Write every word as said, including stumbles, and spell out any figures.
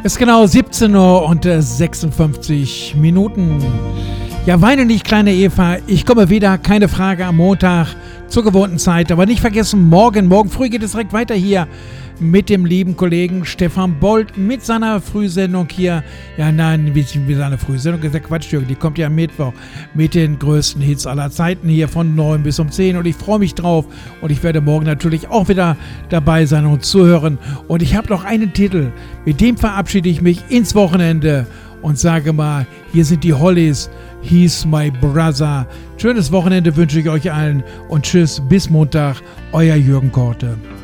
Es ist genau siebzehn Uhr und sechsundfünfzig Minuten. Ja, weine nicht, kleine Eva. Ich komme wieder, keine Frage, am Montag zur gewohnten Zeit. Aber nicht vergessen, morgen, morgen früh geht es direkt weiter hier mit dem lieben Kollegen Stefan Bolt mit seiner Frühsendung hier. Ja, nein, wie, wie seine Frühsendung ist ja Quatsch, die kommt ja am Mittwoch mit den größten Hits aller Zeiten hier von neun bis um zehn. Und ich freue mich drauf. Und ich werde morgen natürlich auch wieder dabei sein und zuhören. Und ich habe noch einen Titel. Mit dem verabschiede ich mich ins Wochenende und sage mal, hier sind die Hollies. He's my brother. Schönes Wochenende wünsche ich euch allen und tschüss, bis Montag, euer Jürgen Korte.